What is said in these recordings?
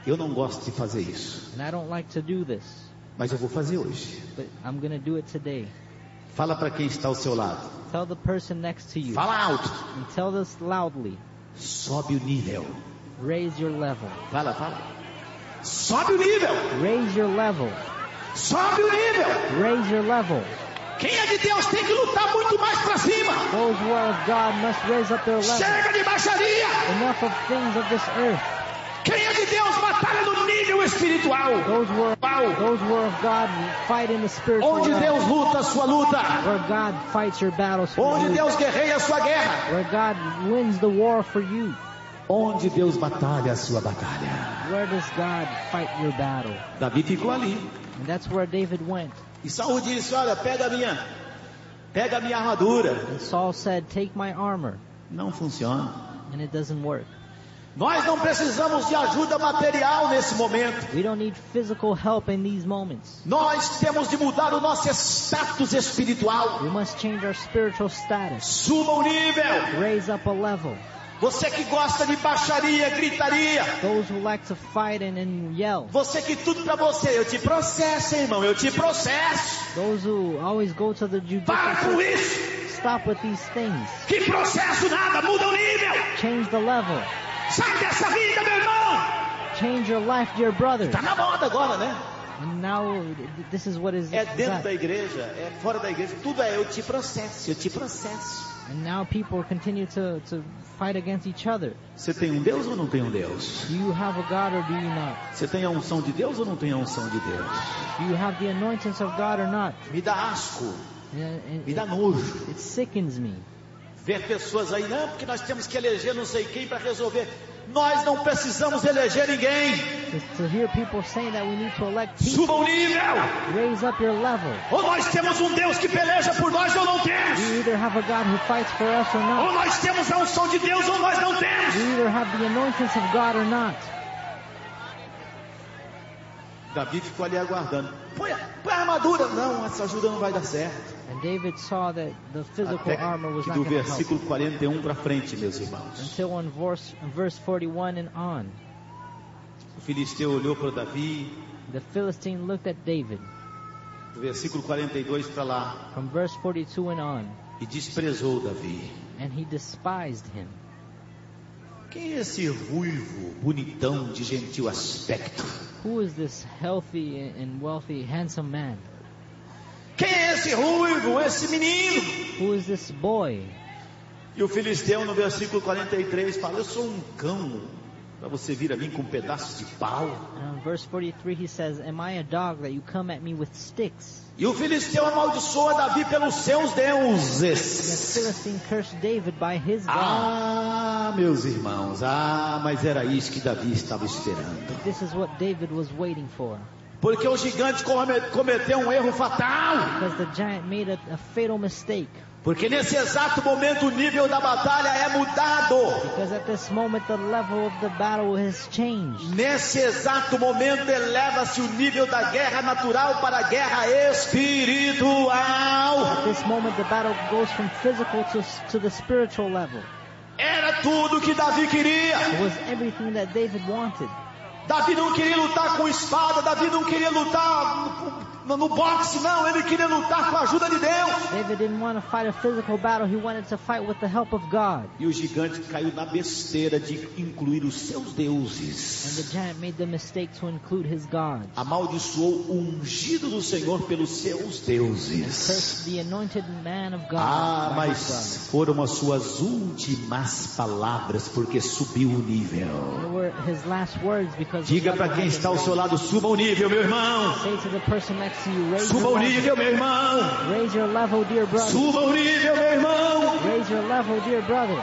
Eu não gosto de fazer isso, And I don't like to do this, mas eu vou fazer hoje. but I'm going to do it today. Fala para quem está ao seu lado. Tell the person next to you. Fala alto. And tell this loudly. Sobe o nível. Raise your level. Fala. Sobe o nível. Raise your level. Sobe o nível. Raise your level. Quem é de Deus tem que lutar muito mais para cima. Those who are of God must raise up their level. Chega de baixaria. Enough of things of this earth. Quem é de Deus batalha no nível espiritual. Those who are of God fight in the spiritual Onde realm. Deus luta a sua luta. Where God fights your battles for Onde you. Deus guerreia a sua guerra. Where God wins the war for you. Onde Deus batalha a sua batalha. Where does God fight your battle? Davi ficou ali. And that's where David went. E Saul disse, olha, pega a minha armadura. And Saul said, take my armor. Não funciona. And it doesn't work. Nós não precisamos de ajuda material nesse momento. We don't need physical help in these moments. Nós temos de mudar o nosso status espiritual. We must change our spiritual status. Suba o nível. Raise up a level. Você que gosta de baixaria, gritaria. Those who like to fight and yell. Você que tudo pra você, eu te processo, irmão, eu te processo. Those who always go to the Para com judicial. isso. Stop with these things. Que processo nada, muda o nível. Change the level. Sai dessa vida, meu irmão. Change your life, dear brother. Tá na moda agora, né? And now this is what is É dentro that. da igreja, é fora da igreja, tudo é eu te processo, eu te processo. And now people continue to fight against each other. Você tem um Deus ou não tem um Deus? Do you have a God or do you not? Você tem a unção de Deus ou não tem a unção de Deus? Do you have the anointings of God or not? Me dá asco, And me dá nojo. it sickens me. Ver pessoas aí, não, porque nós temos que eleger não sei quem para resolver. Nós não precisamos eleger ninguém. To hear people saying that we need to elect people. Suba o nível. Raise up your level. Ou nós temos um Deus que peleja por nós ou não temos. We either have a God who fights for us or Ou not. nós temos a unção de Deus ou nós não temos. We either have the anointings of God or not. Davi ficou ali aguardando. Põe a armadura. Não, essa ajuda não vai dar certo. And David saw that the physical Até armor was que not do going to help. versículo 41 para frente, meus irmãos. Until on verse 41 and on, O filisteu olhou para Davi, the Philistine looked at David. do versículo 42 para lá, From verse 42 and on, e desprezou Davi. and he despised him. Quem é esse ruivo, bonitão, de gentil aspecto? Who is this healthy and wealthy, handsome man? Quem é esse ruivo, esse menino? Who is this boy? E o filisteu no versículo 43 fala, eu sou um cão, para você vir a mim com um pedaço de pau. And in verse 43 he says, am I a dog that you come at me with sticks? E o filisteu amaldiçoa Davi pelos seus deuses. The Philistine cursed David by his God. Ah, meus irmãos, mas era isso que Davi estava esperando. This is what David was waiting for. Porque o gigante cometeu um erro fatal. Because the giant made a fatal mistake. Porque nesse exato momento o nível da batalha é mudado. Because at this moment the level of the battle has changed. Nesse exato momento eleva-se o nível da guerra natural para a guerra espiritual. At this moment the battle goes from physical to the spiritual level. Era tudo que Davi queria. It was everything that David wanted. Davi não queria lutar com espada, Davi não queria lutar no boxe, não, ele queria lutar com a ajuda de Deus. David didn't want to fight a physical battle, he wanted to fight with the help of God. E o gigante caiu na besteira de incluir os seus And deuses. the giant made the mistake to include his gods. Amaldiçoou o ungido do Senhor pelos seus deuses. Cursed the anointed man of God by his Mas foram as suas últimas palavras, porque subiu o nível. God. They were his last words because Diga para quem está ao seu lado, suba o nível, meu irmão. say to the person next to you, raise Suba o your level. nível, meu irmão. Raise your level, dear brother. Suba o nível, meu irmão. Raise your level, dear brother.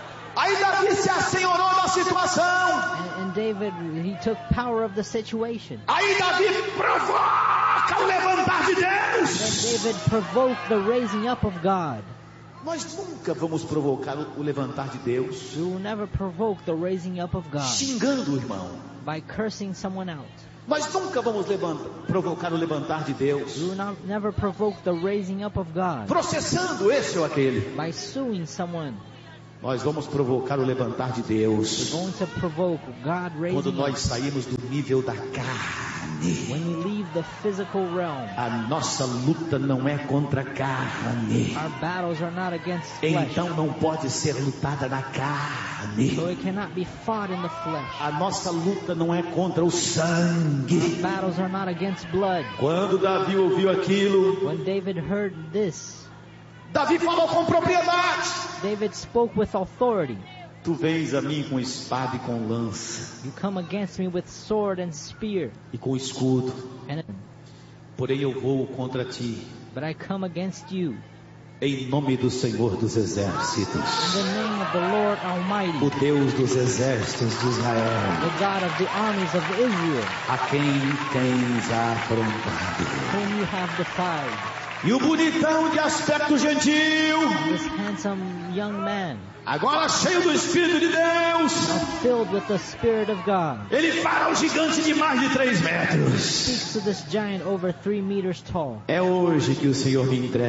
Aí Davi se assenhorou da situação. And David, he took power of the situation. Aí Davi provoca o levantar de Then Deus. David provoked the raising up of God. Nós nunca vamos provocar o levantar de Deus We will never provoke the raising up of God xingando o irmão. by cursing someone out. Nós nunca vamos provocar o levantar de Deus We will never provoke the raising up of God processando esse ou aquele. by suing someone. Nós vamos provocar o levantar de Deus. We're going to provoke God Quando raising nós up. saímos do nível da carne. When we leave the physical realm, A nossa luta não é contra a carne. our battles are not against flesh. Então não pode ser lutada na carne. So it cannot be fought in the flesh. A nossa luta não é contra o sangue. Battles are not against blood. Quando Davi ouviu aquilo, When David heard this, Davi falou com propriedade. David spoke with authority. Tu vens a mim com espada e com lança You come against me with sword and spear, e com escudo, and porém eu vou contra ti but I come against you em nome do Senhor dos Exércitos, in the name of the Lord Almighty, o Deus dos exércitos de Israel, the God of the armies of Israel, a quem tens afrontado. whom you have defied. E o bonitão de aspecto gentil, This handsome young man, agora cheio do Espírito de Deus, now filled with the Spirit of God, ele fala ao gigante de mais de 3 metros. speaks to this giant over 3 meters tall. É hoje que o Senhor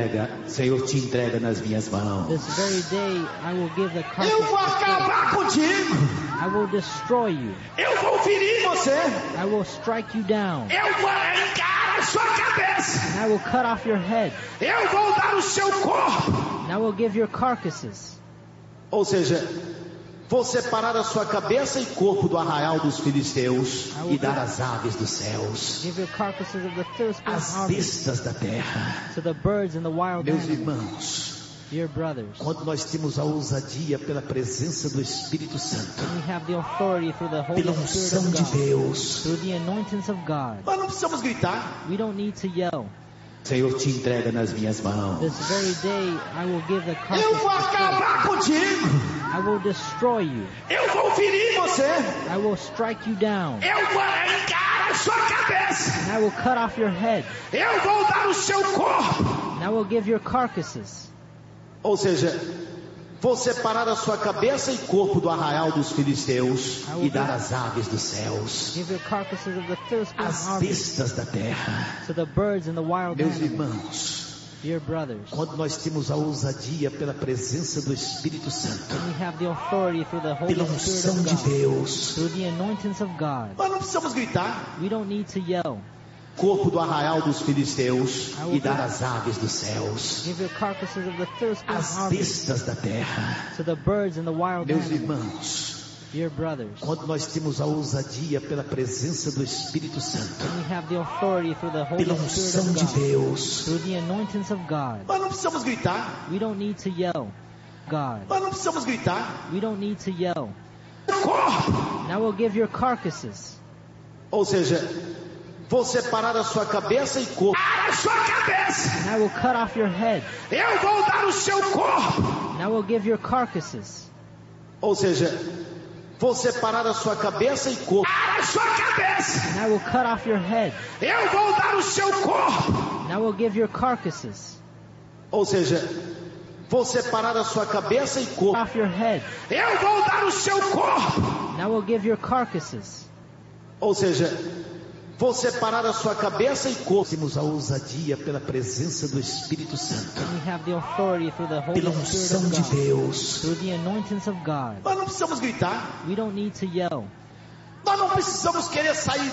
te entrega nas minhas mãos. This very day I will give the carcass Eu vou to Satan. acabar contigo. I will destroy you. Eu vou ferir você. I will strike you down. Eu vou arrancar a sua cabeça. And I will cut off your head. Eu vou dar o seu corpo. And I will give your carcasses. Ou seja, vou separar a sua cabeça e corpo do arraial dos filisteus e dar as aves dos céus, Give your carcasses of the Philistine as army bestas da terra. to the birds and the wild Meus animals. irmãos, Dear brothers, quando nós temos a ousadia pela presença do Espírito Santo, we have the authority through the Holy pela Spirit unção of de God, Deus, through the anointings of God. nós não precisamos gritar. We don't need to yell. O Senhor te entrega nas minhas mãos. This very day I will give the Eu carcass vou to Satan. acabar contigo. I will destroy you. Eu vou ferir você. I will strike you down. Eu vou arrancar a sua cabeça. And I will cut off your head. Eu vou dar o seu corpo. And I will give your carcasses. Ou seja, vou separar a sua cabeça e corpo do arraial dos filisteus e dar as aves dos céus, Give your carcasses of the Philistine as army bestas da terra. to the birds and the wild Meus animals. irmãos, Dear brothers, quando nós temos a ousadia pela presença do Espírito Santo, we have the authority through the Holy pela Spirit unção of de God, Deus, through the anointings of God. nós não precisamos gritar. We don't need to yell. Corpo do arraial dos filisteus e dar as aves dos céus, Give your carcasses of the Philistine as army bestas da terra. to the birds and the wild Meus animals. irmãos, Dear brothers, quando nós temos a ousadia pela presença do Espírito Santo, we have the authority through the Holy pela Spirit unção of de God, Deus, through the anointings of God. nós não precisamos gritar. We don't need to yell. God, Nós não precisamos gritar. we don't need to yell. Corpo! And I will give your carcasses. Ou seja, vou separar a sua cabeça e corpo. A sua cabeça! And I will cut off your head. Eu vou dar o seu corpo! And I will give your carcasses. Ou seja, vou separar a sua cabeça e corpo. A sua cabeça! And I will cut off your head. Eu vou dar o seu corpo! And I will give your carcasses. Ou seja, vou separar a sua cabeça e corpo. Off your head. Eu vou dar o seu corpo! And I will give your carcasses. Ou seja, vou separar a sua cabeça e corpo. Temos a ousadia pela presença do Espírito Santo, We have the authority through the Holy pela Spirit unção of de God, Deus. through the anointings of God. Nós não precisamos gritar. We don't need to yell. Nós não precisamos querer sair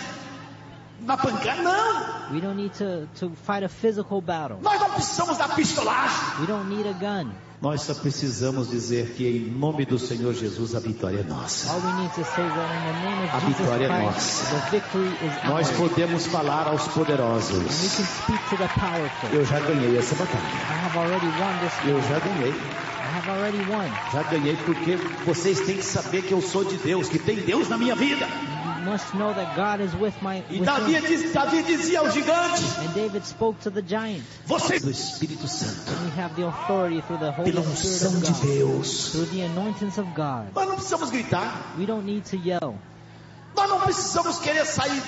na pancada. Não. We don't need to fight a physical battle. Nós não precisamos da pistolagem. We don't need a gun. Nós só precisamos dizer que em nome do Senhor Jesus a vitória é nossa. All we need to say is that in the name A of Jesus vitória é Christ, nossa. the victory is Nós ours. podemos falar aos And we poderosos. can speak to the powerful. Eu já ganhei essa batalha. I have already won this Eu battle. já ganhei. I have already won. Já ganhei porque vocês têm que saber que eu sou de Deus, que tem Deus na minha vida. You must know that God is with E Davi dizia ao gigante: And David spoke to the giant. vocês do Espírito Santo, And we have the authority through the Holy pela Spirit unção of de God, Deus. through the anointings of God. Nós não precisamos gritar. We don't need to yell. Nós não precisamos querer sair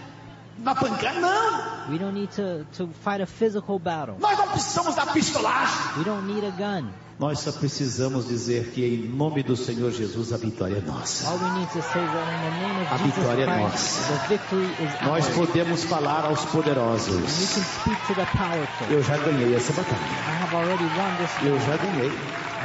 na pancada. Não. We don't need to fight a physical battle. Nós não precisamos da pistolagem. We don't need a gun. Nós só precisamos dizer que em nome do Senhor Jesus a vitória é nossa. All we need to say is that in the name A of Jesus vitória é Christ, nossa. the victory is Nós ours. podemos falar aos And we poderosos. can speak to the powerful. Eu já ganhei essa batalha. I have already won this Eu battle. já ganhei. I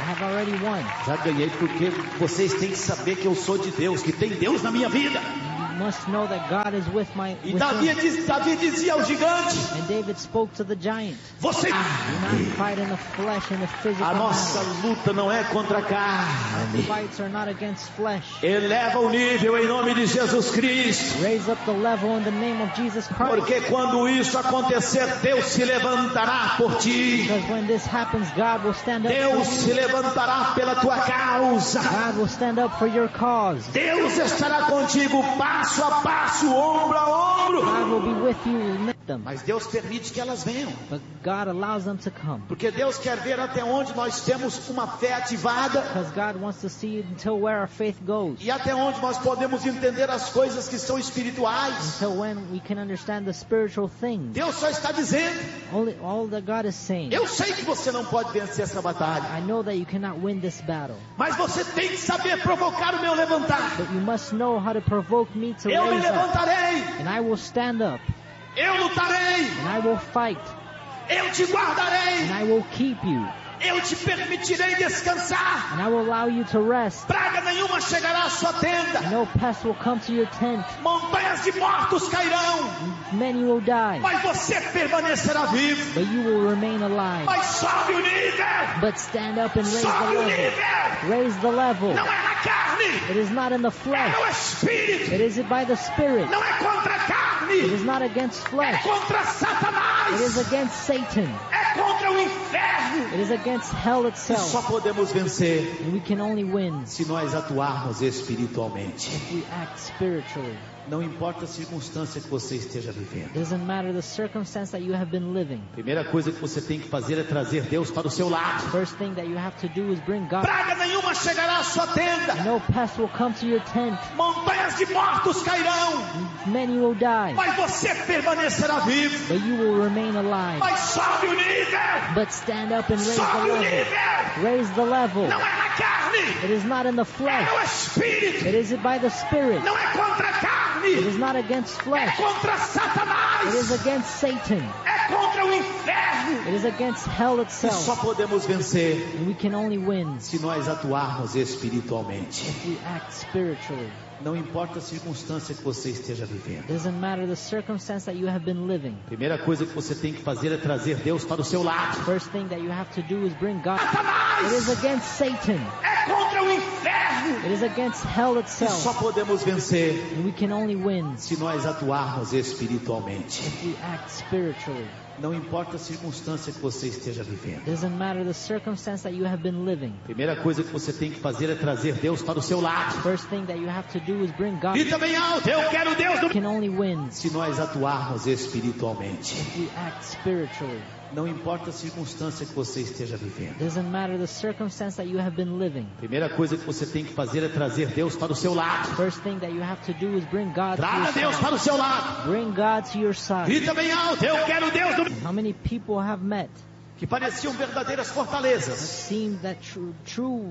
have already won. Já ganhei porque vocês têm que saber que eu sou de Deus, que tem Deus na minha vida. You must know that God is with E me. Davi dizia ao gigante: And David spoke to the giant. você... Do not fight in the flesh and the physical A nossa battle. luta não é contra a Our carne. fights are not against flesh. Eleva o nível em nome de Jesus Cristo. Raise up the level in the name of Jesus Christ. Porque quando isso acontecer, Deus se levantará por ti. Because when this happens, God will stand up Deus for se you. levantará pela tua causa. God will stand up for your cause. Deus estará contigo passo a passo, ombro a ombro. God will be with you and with them. Mas Deus permite que elas venham. But God allows them to come. Porque Deus quer ver até onde nós temos uma fé ativada. Because God wants to see until where our faith goes. E até onde nós podemos entender as coisas que são espirituais. Until when we can understand the spiritual things. Deus só está dizendo: All that God is saying. eu sei que você não pode vencer essa batalha. I know that you cannot win this battle. Mas você tem que saber provocar o meu levantar. But you must know how to provoke me to Eu me raise up. levantarei. And I will stand up. Eu lutarei. And I will fight. Eu te guardarei. And I will keep you. Eu te permitirei descansar. And I will allow you to rest. Praga nenhuma chegará à sua tenda. And no pest will come to your tent. Montanhas de mortos cairão. Many will die. Mas você permanecerá vivo. But you will remain alive. Mas sobe o nível. But stand up and raise the Sobe o level. nível. Raise the level. Não é na carne. It is not in the É flesh. no espírito. It is by the Spirit. Não é contra a It carne. is not against É flesh. contra It is Satanás. against Satan. É contra o inferno. It is against hell E itself. só podemos vencer And we can only win se nós atuarmos espiritualmente. if we act spiritually. Não importa a circunstância que você esteja vivendo. It doesn't matter the circumstance that you have been living. Primeira coisa que você tem que fazer é trazer Deus para o seu lado. First thing that you have to do is bring God. Praga nenhuma chegará à sua tenda. No pest will come to your tent. Montanhas de mortos cairão. Many will die. Mas você permanecerá vivo. But you will remain alive. Mas sobe o nível. But stand up and raise the Sobe o level. nível. Raise the level. Não é na carne. It is not in the É flesh. no espírito. It is by the Spirit. Não é contra a It carne. is not against É flesh. contra It is Satanás. against Satan. É contra o inferno. It is against hell E só itself. podemos vencer And we can only win se nós atuarmos espiritualmente. if we act spiritually. Não importa a circunstância que você esteja vivendo. It doesn't matter the circumstance that you have been living. Primeira coisa que você tem que fazer é trazer Deus para o seu lado. First thing that you have to do is bring God. It Satanás. is against Satan. É contra o inferno. It is against hell E só itself. podemos vencer And we can only win se nós atuarmos espiritualmente. if we act spiritually. Não importa a circunstância que você esteja vivendo. It doesn't matter the circumstance that you have been living. Primeira coisa que você tem que fazer é trazer Deus para o seu lado. First thing that you have to do is bring God. Grita bem alto, eu quero Deus We do... can only win Se nós atuarmos espiritualmente. if we act spiritually. Não importa a circunstância que você esteja vivendo. It doesn't matter the circumstance that you have been living. Primeira coisa que você tem que fazer é trazer Deus para o seu lado. First thing that you have to do is bring God to Traga your Deus side. para o seu lado. Bring God to your side. Grita bem alto, eu quero Deus do... How many people have met Que pareciam verdadeiras that fortalezas, seemed that true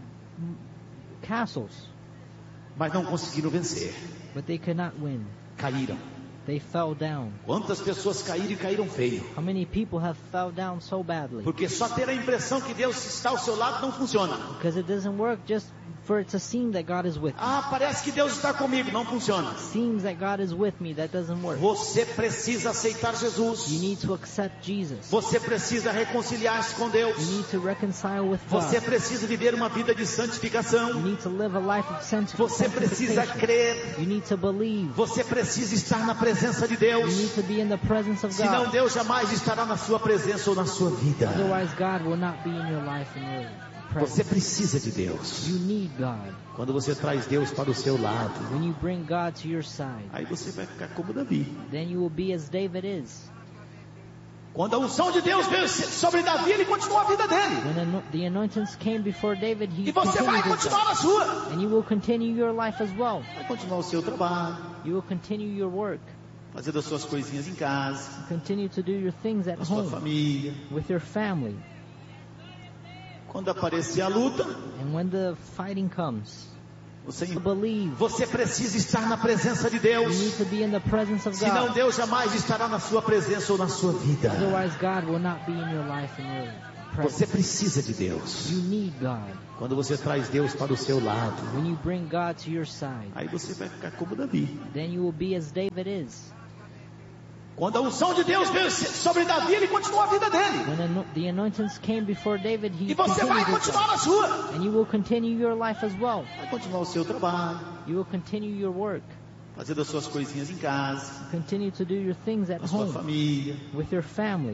castles, mas não conseguiram vencer. but they could not win. Caíram. They fell down. Quantas pessoas caíram e caíram feio? How many people have fell down so badly? Porque só ter a impressão que Deus está ao seu lado não funciona. Because it doesn't work just for it to seem that God is with me. Ah, parece que Deus está comigo. Não funciona. Seems that God is with me. That doesn't work. Você precisa aceitar You Jesus. need to accept Jesus. Você precisa reconciliar-se com Deus. You need to reconcile with Você God. precisa viver uma vida de You santificação. need to live a life of Você precisa sanctification. crer. You need to believe. Você precisa estar na presença de You Deus. need to be in the presence of Senão God. Deus jamais estará na sua presença ou na sua vida. Otherwise, God will not be in your life and your Você presence. precisa de Deus. You need God. Quando você traz Deus para o seu lado, When you bring God to your side, aí você vai ficar como Davi. then you will be as David is. Quando a unção de Deus veio sobre Davi, ele continuou a vida dele. When the anointings came before David, he E você vai continued his continuar life. na sua. And you will continue your life as well. Vai continuar o seu trabalho, You will continue your work. fazendo as suas coisinhas em casa, Continue to do your things at com a sua home, família. with your family. Quando aparecer a luta, And when the fighting comes, você believe. precisa estar na presença de You Deus. need to be in the presence of Senão God. Deus jamais estará na sua presença ou na sua vida. Otherwise, God will not be in your life and your Você presence. precisa de Deus. You need God. Quando você traz Deus para o seu lado, When you bring God to your side, aí você vai ficar como Davi. then you will be as David is. Quando a unção de Deus veio sobre Davi, ele continuou a vida dele. When the anointings came before David, he E você vai continued his continuar life. a sua. And you will continue your life as well. Vai continuar o seu trabalho, You will continue your work. fazendo as suas coisinhas em casa, Continue to do your things at com a sua home, família. with your family.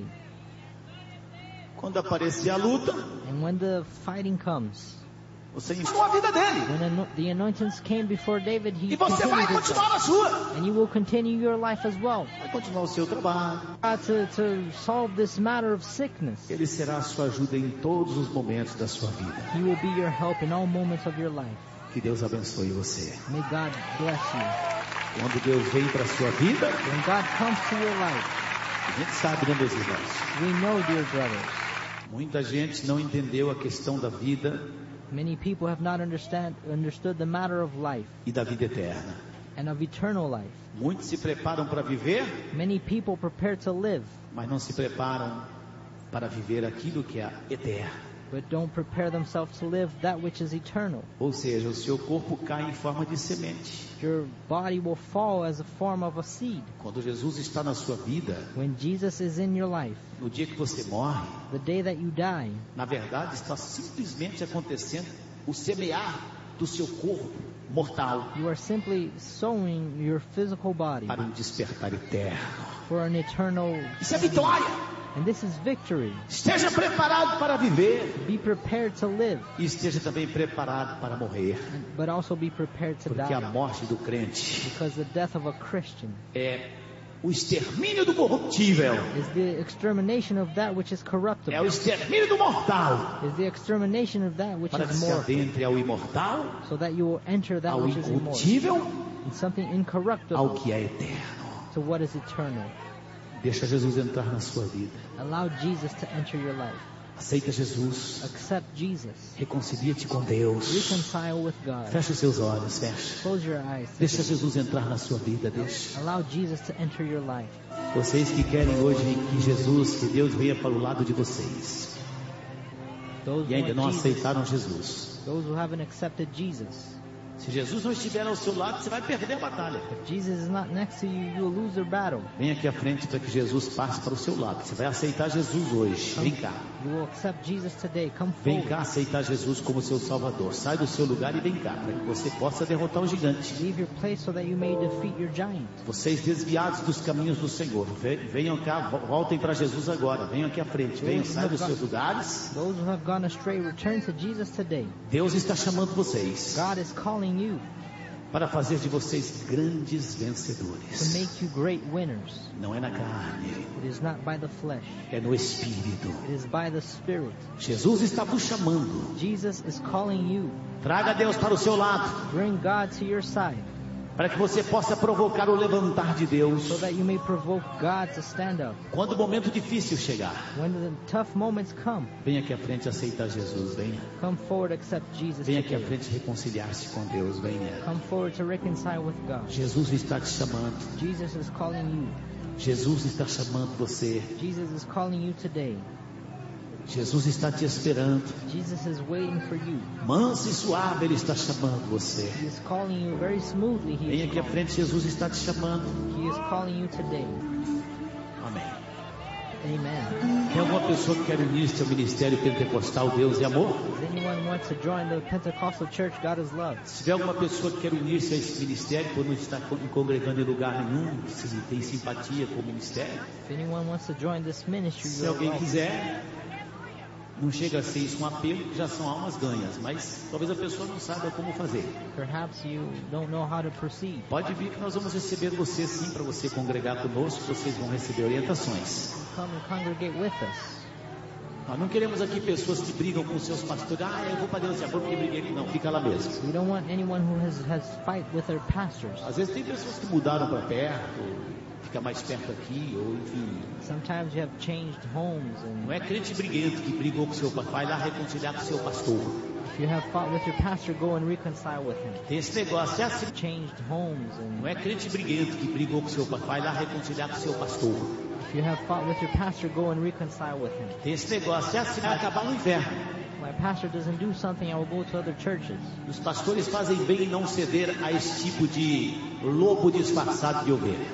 Quando aparecer a luta, And when the fighting comes, você continua a vida dele. when the anointings came before David, he E você vai continued his continuar life. a sua. And you will continue your life as well. Vai continuar o seu trabalho. To solve this matter of sickness, Ele será a sua ajuda em todos os momentos da sua vida. he will be your help in all moments of your life. Que Deus abençoe você. May God bless you. Quando Deus vem para a sua vida, When God comes to your life, a gente sabe, né, meus irmãos? we know, dear brothers, Muita gente não entendeu a questão da vida many people have not understood the matter of life e da vida eterna. and of eternal life. Muitos se preparam para viver, Many people prepare to live, mas não se preparam para viver aquilo que é eterno. but don't prepare themselves to live that which is eternal. Ou seja, o seu corpo cai em forma de semente. Your body will fall as a form of a seed. Quando Jesus está na sua vida, When Jesus is in your life, no dia que você morre, the day that you die, na verdade está simplesmente acontecendo o semear do seu corpo mortal you are simply sowing your physical body para um despertar eterno. for an eternal. Isso é vitória. And this is victory. Esteja preparado para viver Be prepared to live, e esteja também preparado para morrer, but also be prepared to porque a die. morte do crente Because the death of a Christian é o extermínio do corruptível, is the extermination of that which is é o corruptible. extermínio do mortal, Is the extermination of that which para que is se mortal, adentre ao imortal, so that you will enter that ao which is immortal, incorruptível, and something ao incorruptible que é eterno. to what is eternal. Deixa Jesus entrar na sua vida. Allow Jesus to enter your life. Aceita Jesus. Accept Jesus. Reconcilia-te com Deus. Reconcile with God. Fecha os seus olhos, fecha. Close your eyes. Deixa Jesus entrar na sua vida, deixa. Allow Jesus to enter your life. Vocês que querem hoje que Jesus, que Deus venha para o lado de vocês Those e ainda não want Jesus, aceitaram Jesus. those who haven't accepted Jesus. Se Jesus não estiver ao seu lado, você vai perder a batalha. If Jesus is not next to you, you will lose your battle. Vem aqui à frente para que Jesus passe para o seu lado. Você vai aceitar Jesus hoje. Vem cá. You will accept Jesus today. Come Vem forward. cá aceitar Jesus como seu Salvador. Sai do seu lugar e vem cá, para que você possa derrotar o gigante. Leave your place so that you may defeat your giant. Vocês desviados dos caminhos do Senhor, venham cá, voltem para Jesus agora. Venham aqui à frente, venham, sai dos seus lugares. Those who have gone astray, return to Jesus today. Deus está chamando vocês God is calling you para fazer de vocês grandes to vencedores. make you great winners. Não é na carne, It is not by the flesh. é no Espírito. It is by the Spirit. Jesus está vos chamando. Jesus is calling you. Traga Deus para o seu lado, Bring God to your side para que você possa provocar o levantar de Deus. so that you may provoke God to stand up. Quando o momento difícil chegar, When the tough moments come, venha aqui à frente aceitar Jesus, venha. come forward, accept Jesus Venha aqui à today. frente reconciliar-se com Deus, venha. Come forward to reconcile with God. Jesus está te chamando. Jesus is calling you. Jesus está chamando você. Jesus is calling you today. Jesus está te esperando. Jesus is waiting for you. Manso e suave, Ele está chamando você. He is calling you very smoothly. Venha aqui à frente, Jesus está te chamando. He is calling you today. Amém. Amen. Tem alguma pessoa que quer unir-se ao ministério pentecostal Deus e Amor? Does anyone want to join the Pentecostal Church, God is Love? Se tiver alguma pessoa que quer unir-se a esse ministério, por não estar congregando em lugar nenhum, se tem simpatia com o ministério, If anyone wants to join this ministry, se you're alguém welcome. quiser, não chega a ser isso um apelo, que já são almas ganhas, mas talvez a pessoa não saiba como fazer. Perhaps you don't know how to proceed. Pode vir que nós vamos receber você sim, para você congregar conosco, vocês vão receber orientações. Come and congregate with us. Nós não queremos aqui pessoas que brigam com seus pastores. Eu vou para Deus e Amor porque briguei. Não, fica lá mesmo. We don't want anyone who has fight with their pastors. Às vezes tem pessoas que mudaram para perto, fica mais perto aqui, ou enfim. Sometimes you have changed homes, Não and é crente briguento que brigou com seu pastor. Vai lá reconciliar com seu pastor. if you have fought with your pastor, go and reconcile with him. Tem esse negócio, é assim. Changed homes, Não and é crente briguento que brigou com seu pastor. Vai lá reconciliar com seu pastor. if you have fought with your pastor, go and reconcile with him. Esse negócio é assim, vai acabar no inferno. My pastor doesn't do something, I will go to other churches. Os pastores fazem bem em não ceder a esse tipo de lobo disfarçado de ovelha.